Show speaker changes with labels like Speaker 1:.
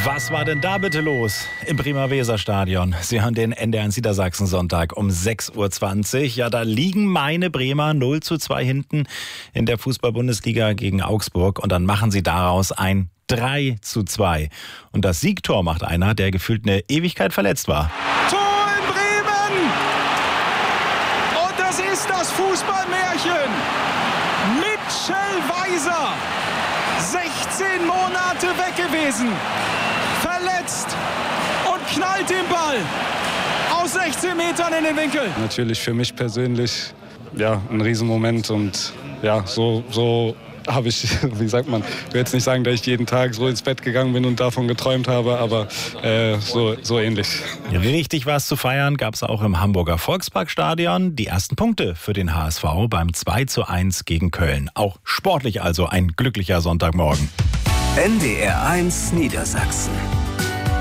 Speaker 1: Was war denn da bitte los im Bremer Weserstadion? Sie hören den NDR1 Niedersachsen-Sonntag um 6.20 Uhr. Ja, da liegen meine Bremer 0:2 hinten in der Fußball-Bundesliga gegen Augsburg. Und dann machen sie daraus ein 3:2. Und das Siegtor macht einer, der gefühlt eine Ewigkeit verletzt war.
Speaker 2: Tor in Bremen! Und das ist das Fußballmärchen. Mitchell Weiser, 16 Monate weg gewesen, verletzt und knallt den Ball aus 16 Metern in den Winkel.
Speaker 3: Natürlich für mich persönlich ein Riesenmoment und so habe ich, wie sagt man, ich will jetzt nicht sagen, dass ich jeden Tag so ins Bett gegangen bin und davon geträumt habe, aber so ähnlich.
Speaker 1: Richtig was zu feiern gab es auch im Hamburger Volksparkstadion. Die ersten Punkte für den HSV beim 2:1 gegen Köln. Auch sportlich also ein glücklicher Sonntagmorgen.
Speaker 4: NDR1 Niedersachsen.